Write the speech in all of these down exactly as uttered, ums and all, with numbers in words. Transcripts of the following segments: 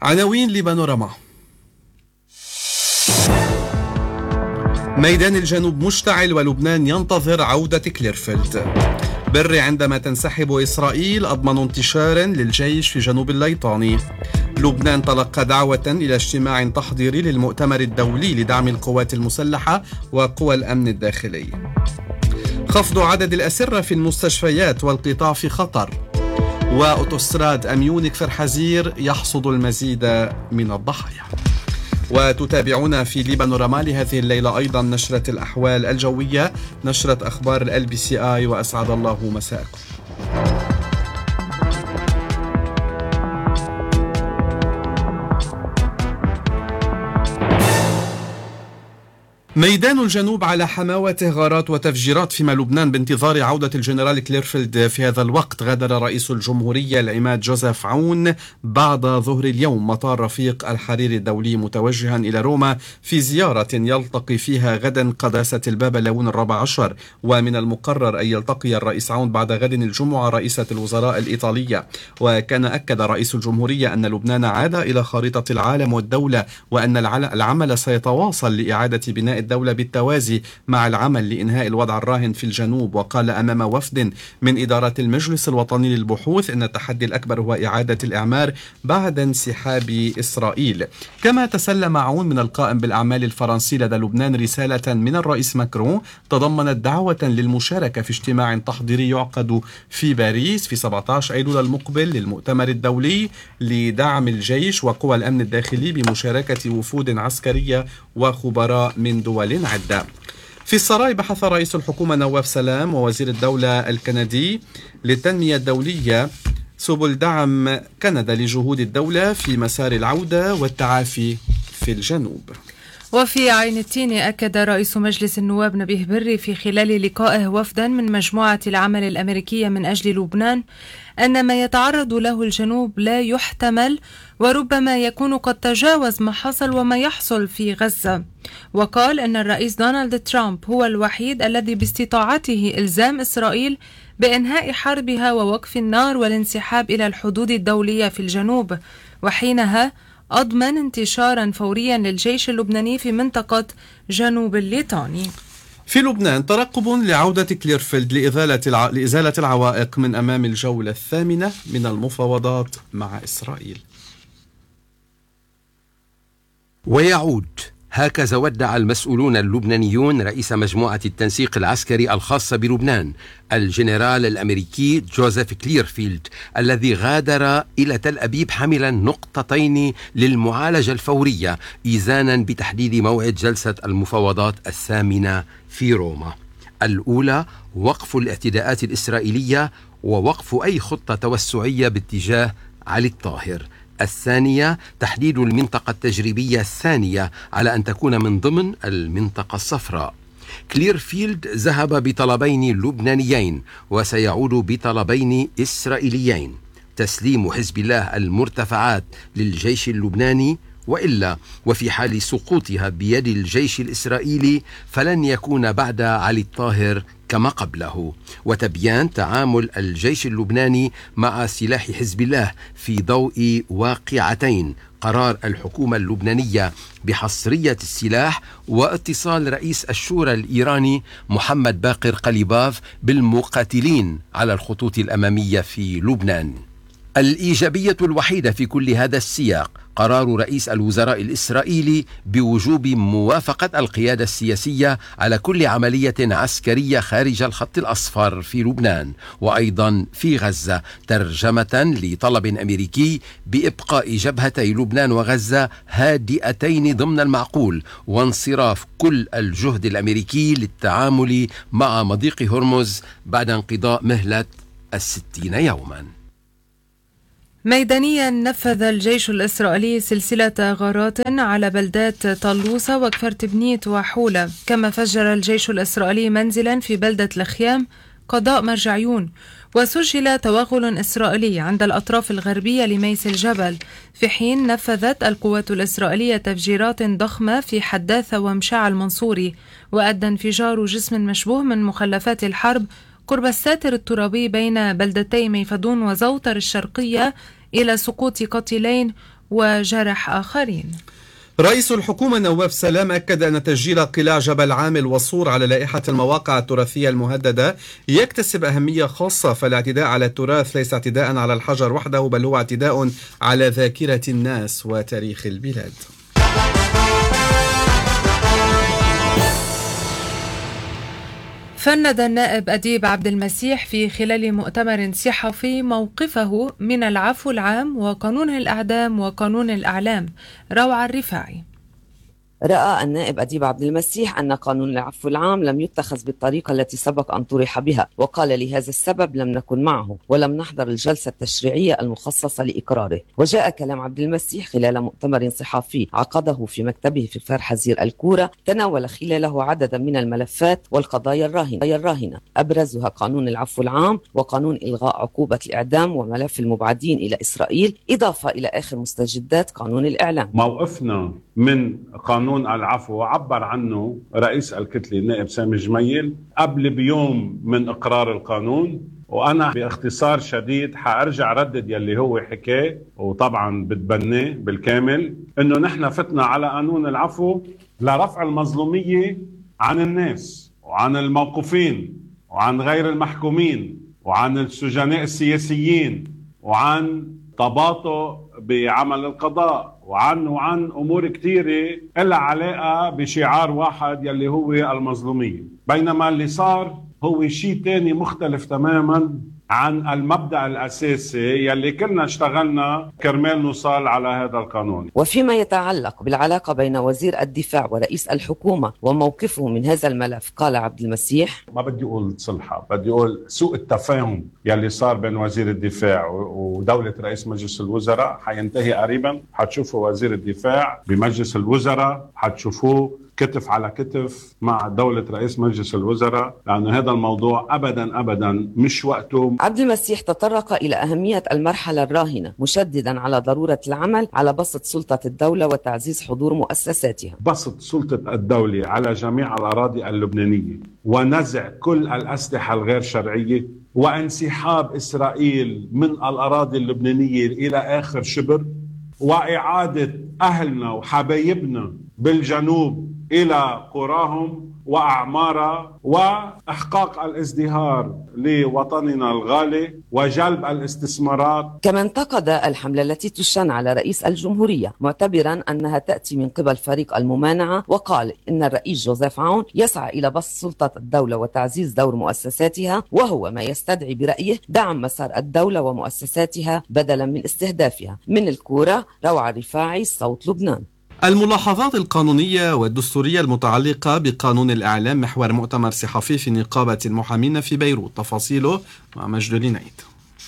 عناوين لبانوراما. ميدان الجنوب مشتعل ولبنان ينتظر عودة كليرفيلد. بري عندما تنسحب إسرائيل أضمن انتشار للجيش في جنوب الليطاني. لبنان تلقى دعوة إلى اجتماع تحضيري للمؤتمر الدولي لدعم القوات المسلحة وقوى الأمن الداخلي. خفض عدد الأسرة في المستشفيات والقطاع في خطر. وأوتوستراد أميونيك فرحزير يحصد المزيد من الضحايا. وتتابعون في لبانوراما لهذه الليلة أيضا نشرة الأحوال الجوية، نشرة أخبار ال بي سي آي، وأسعد الله مساءكم. ميدان الجنوب على حماوته غارات وتفجيرات، فيما لبنان بانتظار عودة الجنرال كليرفيلد. في هذا الوقت غادر رئيس الجمهورية العماد جوزيف عون بعد ظهر اليوم مطار رفيق الحريري الدولي متوجها إلى روما في زيارة يلتقي فيها غدا قداسة البابا لاون الرابع عشر. ومن المقرر أن يلتقي الرئيس عون بعد غد الجمعة رئيسة الوزراء الإيطالية. وكان أكد رئيس الجمهورية أن لبنان عاد إلى خارطة العالم والدولة، وأن العمل سيتواصل لإعادة بناء الدولة بالتوازي مع العمل لإنهاء الوضع الراهن في الجنوب. وقال أمام وفد من إدارة المجلس الوطني للبحوث أن التحدي الأكبر هو إعادة الإعمار بعد انسحاب إسرائيل. كما تسلم عون من القائم بالأعمال الفرنسي لدى لبنان رسالة من الرئيس ماكرون تضمنت دعوة للمشاركة في اجتماع تحضيري يعقد في باريس في سبعة عشر أيلول المقبل للمؤتمر الدولي لدعم الجيش وقوى الأمن الداخلي بمشاركة وفود عسكرية وخبراء من دول عدة. في السراي بحث رئيس الحكومة نواف سلام ووزير الدولة الكندي للتنمية الدولية سبل دعم كندا لجهود الدولة في مسار العودة والتعافي في الجنوب. وفي عين التين أكد رئيس مجلس النواب نبيه بري في خلال لقائه وفدا من مجموعة العمل الأمريكية من أجل لبنان أن ما يتعرض له الجنوب لا يحتمل، وربما يكون قد تجاوز ما حصل وما يحصل في غزة. وقال أن الرئيس دونالد ترامب هو الوحيد الذي باستطاعته إلزام إسرائيل بإنهاء حربها ووقف النار والانسحاب إلى الحدود الدولية في الجنوب، وحينها أضمن انتشارا فوريا للجيش اللبناني في منطقة جنوب الليطاني. في لبنان ترقب لعودة كليرفيلد لإزالة الع... لإزالة العوائق من أمام الجولة الثامنة من المفاوضات مع إسرائيل. ويعود، هكذا ودع المسؤولون اللبنانيون رئيس مجموعة التنسيق العسكري الخاصة بلبنان الجنرال الأمريكي جوزيف كليرفيلد، الذي غادر إلى تل أبيب حاملا نقطتين للمعالجة الفورية إيزانا بتحديد موعد جلسة المفاوضات الثامنة في روما. الأولى وقف الاعتداءات الإسرائيلية ووقف أي خطة توسعية باتجاه علي الطاهر. الثانية تحديد المنطقة التجريبية الثانية على أن تكون من ضمن المنطقة الصفراء. كليرفيلد ذهب بطلبين لبنانيين وسيعود بطلبين إسرائيليين: تسليم حزب الله المرتفعات للجيش اللبناني، وإلا وفي حال سقوطها بيد الجيش الإسرائيلي فلن يكون بعد علي الطاهر كما قبله، وتبيان تعامل الجيش اللبناني مع سلاح حزب الله في ضوء واقعتين: قرار الحكومة اللبنانية بحصرية السلاح، واتصال رئيس الشورى الإيراني محمد باقر قليباف بالمقاتلين على الخطوط الأمامية في لبنان. الإيجابية الوحيدة في كل هذا السياق قرار رئيس الوزراء الإسرائيلي بوجوب موافقة القيادة السياسية على كل عملية عسكرية خارج الخط الأصفر في لبنان وأيضا في غزة، ترجمة لطلب أمريكي بإبقاء جبهتي لبنان وغزة هادئتين ضمن المعقول، وانصراف كل الجهد الأمريكي للتعامل مع مضيق هرمز بعد انقضاء مهلة الستين يوما. ميدانيا نفذ الجيش الإسرائيلي سلسلة غارات على بلدات طلوسة وكفرتبنيت وحولة، كما فجر الجيش الإسرائيلي منزلا في بلدة الخيام قضاء مرجعيون. وسجل توغل إسرائيلي عند الأطراف الغربية لميس الجبل، في حين نفذت القوات الإسرائيلية تفجيرات ضخمة في حداثة ومشاع المنصوري، وأدى انفجار جسم مشبوه من مخلفات الحرب قرب الساتر الترابي بين بلدتي ميفدون وزوطر الشرقية إلى سقوط قتيلين وجرح آخرين. رئيس الحكومة نواف سلام أكد أن تسجيل قلاع جبل عامل وصور على لائحة المواقع التراثية المهددة يكتسب أهمية خاصة، فالاعتداء على التراث ليس اعتداء على الحجر وحده، بل هو اعتداء على ذاكرة الناس وتاريخ البلاد. فند النائب أديب عبد المسيح في خلال مؤتمر صحفي موقفه من العفو العام وقانون الإعدام وقانون الأعلام. روعة الرفاعي. رأى النائب أديب عبد المسيح أن قانون العفو العام لم يتخذ بالطريقة التي سبق أن طرح بها، وقال لهذا السبب لم نكن معه ولم نحضر الجلسة التشريعية المخصصة لإقراره. وجاء كلام عبد المسيح خلال مؤتمر صحفي عقده في مكتبه في فار حزير الكورة، تناول خلاله عددا من الملفات والقضايا الراهنة الراهنة أبرزها قانون العفو العام وقانون إلغاء عقوبة الإعدام وملف المبعدين إلى إسرائيل، إضافة إلى آخر مستجدات قانون الإعلام. موقفنا من قانون العفو وعبر عنه رئيس الكتلة النائب سامي جميل قبل بيوم من إقرار القانون، وأنا باختصار شديد حأرجع ردد يلي هو حكاه، وطبعا بتبناه بالكامل، إنه نحن فتنا على قانون العفو لرفع المظلومية عن الناس وعن الموقوفين وعن غير المحكومين وعن السجناء السياسيين وعن تباطؤ بعمل القضاء وعن وعن أمور كتيرة إلا علاقة بشعار واحد يلي هو المظلومية، بينما اللي صار هو شيء تاني مختلف تماما عن المبدأ الأساسي يلي كنا اشتغلنا كرمال نوصل على هذا القانون. وفيما يتعلق بالعلاقة بين وزير الدفاع ورئيس الحكومة وموقفه من هذا الملف، قال عبد المسيح: ما بدي أقول صلحة، بدي أقول سوء التفاهم يلي صار بين وزير الدفاع ودولة رئيس مجلس الوزراء حينتهي قريبا. حتشوفوا وزير الدفاع بمجلس الوزراء، حتشوفوه كتف على كتف مع دولة رئيس مجلس الوزراء، لأن هذا الموضوع أبدا أبدا مش وقته. عبد المسيح تطرق إلى أهمية المرحلة الراهنة، مشددا على ضرورة العمل على بسط سلطة الدولة وتعزيز حضور مؤسساتها. بسط سلطة الدولة على جميع الأراضي اللبنانية ونزع كل الأسلحة الغير شرعية وانسحاب إسرائيل من الأراضي اللبنانية إلى آخر شبر، وإعادة أهلنا وحبايبنا بالجنوب إلى قراهم وأعمارها، وإحقاق الازدهار لوطننا الغالي وجلب الاستثمارات. كما انتقد الحملة التي تشن على رئيس الجمهورية، معتبرا أنها تأتي من قبل فريق الممانعة، وقال إن الرئيس جوزيف عون يسعى إلى بسط سلطة الدولة وتعزيز دور مؤسساتها، وهو ما يستدعي برأيه دعم مسار الدولة ومؤسساتها بدلا من استهدافها. من الكورة، روعة الرفاعي، صوت لبنان. الملاحظات القانونية والدستورية المتعلقة بقانون الإعلام محور مؤتمر صحفي في نقابة المحامين في بيروت، تفاصيله مع مجد لينيد.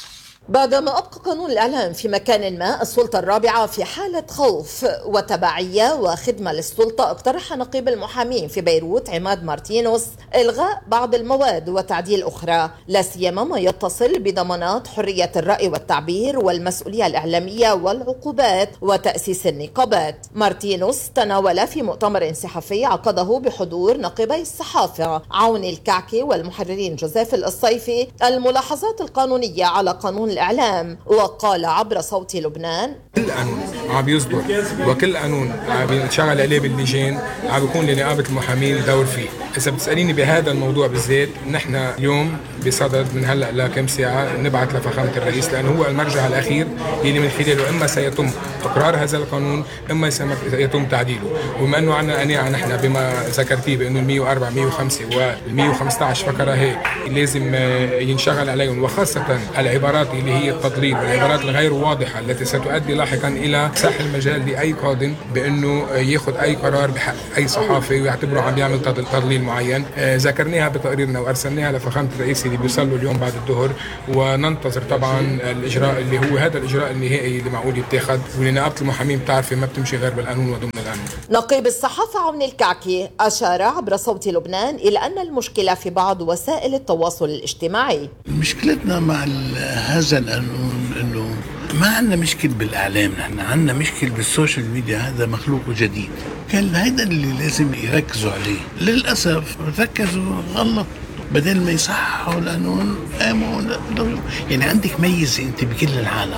بعدما أبقى قانون الإعلام في مكان ما السلطة الرابعة في حالة خوف وتبعية وخدمة للسلطة، اقترح نقيب المحامين في بيروت عماد مارتينوس إلغاء بعض المواد وتعديل أخرى، لا سيما ما يتصل بضمانات حرية الرأي والتعبير والمسؤولية الإعلامية والعقوبات وتأسيس النقابات. مارتينوس تناول في مؤتمر صحفي عقده بحضور نقيبي الصحافة عون الكعكي والمحررين جوزيف الصيفي الملاحظات القانونية على قانون الإعلام، وقال عبر صوت لبنان: كل قانون عم يصدر وكل قانون عم ينشغل عليه باللجان عم بيكون لنقابة المحامين دور فيه. إذا بتسأليني بهذا الموضوع بالذات، نحن اليوم بصدد من هلأ لكم ساعة نبعث لفخامة الرئيس، لأنه هو المرجع الأخير اللي من خلاله إما سيتم إقرار هذا القانون إما سيتم تعديله. وبما أنه عنا قناعة نحن بما ذكرتيه بأنه المية وأربعة مية وخمسة والمية وخمسة عشر فقرة هي لازم ينشغل عليهم، وخاصة العبارات اللي هي التضليل والعبارات الغير واضحة التي ستؤدي لاحقا إلى ساح المجال لأي قاضٍ بأنه يأخذ أي قرار بحق أي صحافي ويعتبره عم يعمل تضليل معين. ذكرناها بتقريرنا وأرسلناها لفخامة الرئيس اللي بيوصل له اليوم بعد الظهر، وننتظر طبعا الإجراء اللي هو هذا الإجراء النهائي اللي معقول يتخذ، ولنقابة المحامين بتعرفي ما بتمشي غير بالقانون وضمن القانون. نقيب الصحافة عون الكعكي أشار عبر صوت لبنان إلى أن المشكلة في بعض وسائل التواصل الاجتماعي. مشكلتنا مع هذا القانون انه ما عندنا مشكل بالاعلام، نحن عندنا مشكل بالسوشيال ميديا، هذا مخلوق جديد، كان هيدا اللي لازم يركزوا عليه. للاسف ركزوا غلط، بدل ما يصححوا القانون قاموا. يعني عندك ميزه انت بكل العالم،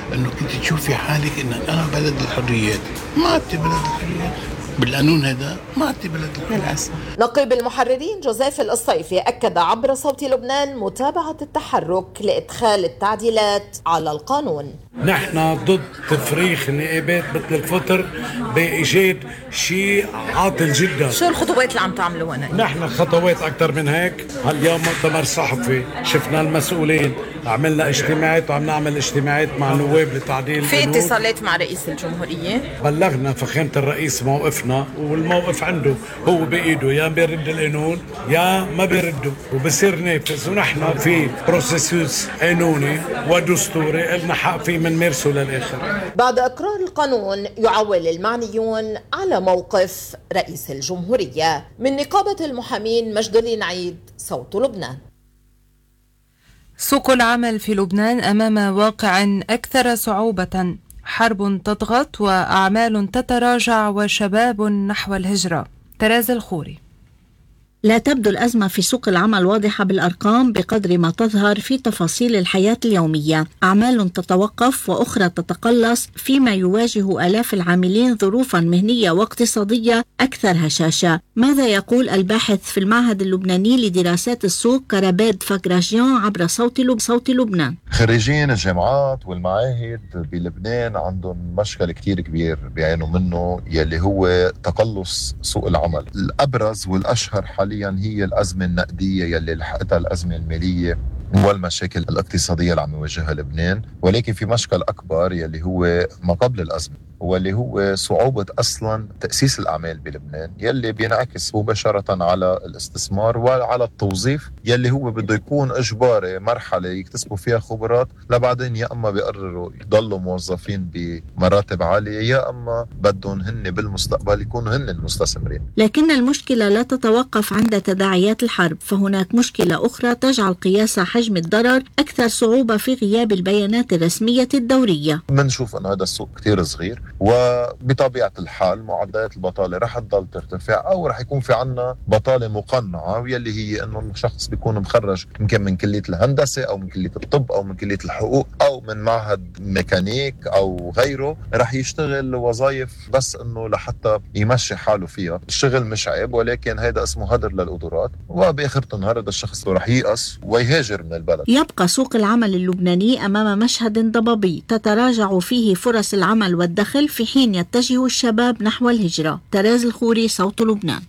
انه كنت تشوفي حالك انك انا بلد الحريات. ما عدت بلد الحريات بالقانون هذا، ما عدت بلد الحريات. نقيب المحررين جوزيف القصيفي أكد عبر صوت لبنان متابعة التحرك لإدخال التعديلات على القانون. نحن ضد تفريخ النائبات مثل الفطر بإيجاد شيء عاطل جدا. شو الخطوات اللي عم تعملوها؟ نحن خطوات أكثر من هيك. هاليوم مؤتمر صحفي، شفنا المسؤولين، عملنا اجتماعات وعم نعمل اجتماعات مع النواب لتعديل في اتصالات مع رئيس الجمهورية. بلغنا فخامة الرئيس موقفنا، والموقف عنده هو بإيده، يا بيرد القانون يا ما بيرده وبصير نافذ. ونحن في بروسيسوس قانوني ودستوري إلنا حق فيه من مارسه للآخر. بعد إقرار القانون يعول المعنيون على موقف رئيس الجمهورية. من نقابة المحامين مجدلي نعيد، صوت لبنان. سوق العمل في لبنان أمام واقع أكثر صعوبة، حرب تضغط وأعمال تتراجع وشباب نحو الهجرة. تراز الخوري. لا تبدو الأزمة في سوق العمل واضحة بالأرقام بقدر ما تظهر في تفاصيل الحياة اليومية. أعمال تتوقف وأخرى تتقلص، فيما يواجه آلاف العاملين ظروفا مهنية واقتصادية أكثر هشاشة. ماذا يقول الباحث في المعهد اللبناني لدراسات السوق كرباد فاكراجيان عبر صوت لب... صوت لبنان؟ خريجين الجامعات والمعاهد بلبنان عندهم مشكل كتير كبير بيعانوا منه، يلي هو تقلص سوق العمل. الأبرز والأشهر حاليا هي الأزمة النقدية يلي لحقتها الأزمة المالية والمشاكل الاقتصادية اللي عم يواجهها لبنان. ولكن في مشكل أكبر يلي هو ما قبل الأزمة، واللي هو صعوبة أصلا تأسيس الأعمال بلبنان، يلي بينعكس مباشرة على الاستثمار وعلى التوظيف، يلي هو بده يكون إجباري مرحلة يكتسبوا فيها خبرات لبعدين يا أما بيقرروا يضلوا موظفين بمراتب عالية يا أما بدهم هن بالمستقبل يكونوا هن المستثمرين. لكن المشكلة لا تتوقف عند تداعيات الحرب، فهناك مشكلة أخرى تجعل قياس حجم الضرر أكثر صعوبة في غياب البيانات الرسمية الدورية. منشوف أن هذا السوق كتير صغير، وبطبيعة الحال معدلات البطالة رح تضل ترتفع أو رح يكون في عنا بطالة مقنعة، واللي هي أنه الشخص بيكون مخرج يمكن من كلية الهندسة أو من كلية الطب أو من كلية الحقوق أو من معهد ميكانيك أو غيره، رح يشتغل وظائف بس أنه لحتى يمشي حاله فيها. الشغل مش عيب، ولكن هيدا اسمه هدر للقدرات، وبآخر النهار هذا الشخص رح ييأس ويهاجر من البلد. يبقى سوق العمل اللبناني أمام مشهد ضبابي تتراجع فيه فرص العمل والدخل، في حين يتجه الشباب نحو الهجرة. تراز الخوري، صوت لبنان.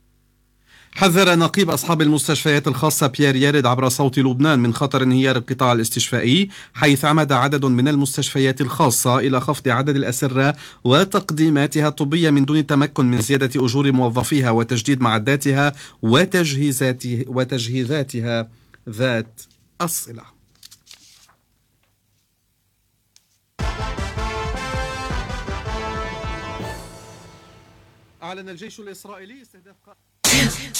حذر نقيب أصحاب المستشفيات الخاصة بيير يارد عبر صوت لبنان من خطر انهيار القطاع الاستشفائي، حيث عمد عدد من المستشفيات الخاصة إلى خفض عدد الأسرة وتقديماتها الطبية من دون تمكن من زيادة أجور موظفيها وتجديد معداتها وتجهيزاتها وتجهيزاتها ذات الصلة. أعلن الجيش الإسرائيلي استهداف